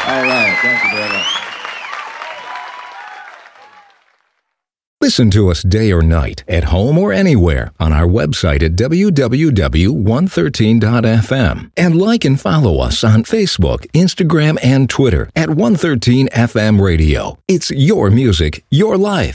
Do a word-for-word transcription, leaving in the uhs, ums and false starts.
All right. Thank you very much. Listen to us day or night, at home or anywhere, on our website at w w w dot one thirteen dot f m. And like and follow us on Facebook, Instagram, and Twitter at one thirteen F M Radio. It's your music, your life.